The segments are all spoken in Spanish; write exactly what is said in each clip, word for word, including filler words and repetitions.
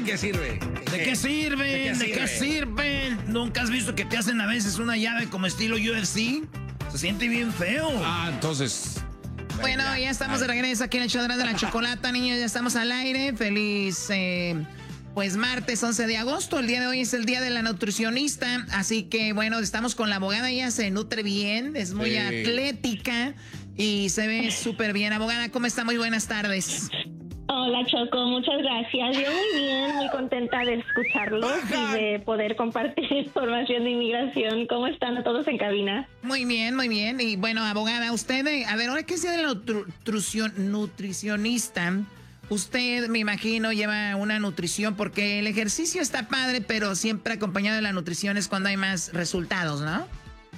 qué sirve? ¿De qué sirven? ¿De qué sirven? ¿Nunca has visto que te hacen a veces una llave como estilo U F C? Se siente bien feo. Ah, entonces... Bueno, ya, ya estamos de regreso aquí en el show de la chocolata, niños. Ya estamos al aire. Feliz, eh, pues, martes once de agosto. El día de hoy es el día de la nutricionista. Así que, bueno, estamos con la abogada. Ella se nutre bien, es muy sí. atlética y se ve súper bien. Abogada, ¿cómo está? Muy buenas tardes. Hola, Choco, muchas gracias. Yo muy bien, muy contenta de escucharlos y de poder compartir información de inmigración. ¿Cómo están todos en cabina? Muy bien, muy bien. Y bueno, abogada, usted, a ver, ahora que es de la nutrición, nutricionista, usted, me imagino, lleva una nutrición porque el ejercicio está padre, pero siempre acompañado de la nutrición es cuando hay más resultados, ¿no?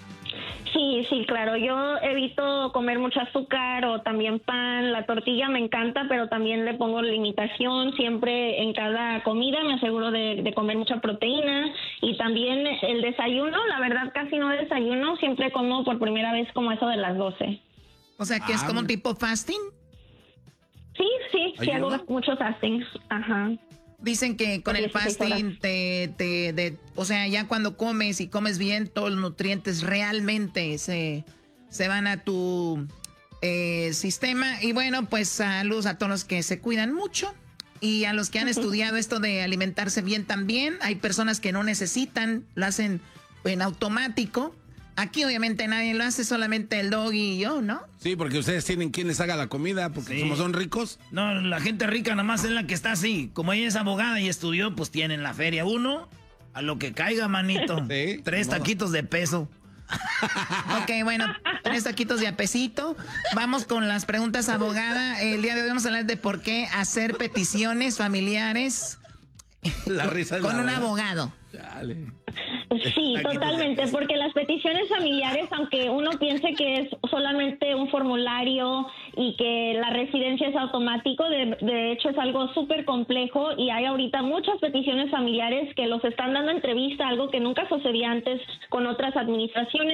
Sí, sí, claro. Yo evito comer mucho azúcar o también pan. La tortilla me encanta, pero también le pongo limitación. Siempre en cada comida me aseguro de, de comer mucha proteína. Y también el desayuno, la verdad casi no desayuno. Siempre como por primera vez como eso de las doce. O sea, que ah, es como un tipo fasting. Sí, sí, sí hago mucho fasting. Ajá. Dicen que con el fasting te, te de, o sea, ya cuando comes y comes bien, todos los nutrientes realmente se, se van a tu eh, sistema. Y bueno, pues saludos a todos los que se cuidan mucho y a los que han uh-huh. estudiado esto de alimentarse bien también. Hay personas que no necesitan, lo hacen en automático. Aquí obviamente nadie lo hace, solamente el Doggy y yo, ¿no? Sí, porque ustedes tienen quien les haga la comida, porque sí. como son ricos. No, la gente rica nomás es la que está así. Como ella es abogada y estudió, pues tienen la feria. Uno, a lo que caiga, manito. Sí, tres taquitos de peso. Ok, bueno, tres taquitos de a pesito. Vamos con las preguntas, abogada. El día de hoy vamos a hablar de por qué hacer peticiones familiares la risa con la un abogado. Dale. Sí, totalmente, porque las peticiones familiares, aunque uno piense que es solamente un formulario y que la residencia es automático, de, de hecho es algo súper complejo y hay ahorita muchas peticiones familiares que los están dando entrevista, algo que nunca sucedía antes con otras administraciones.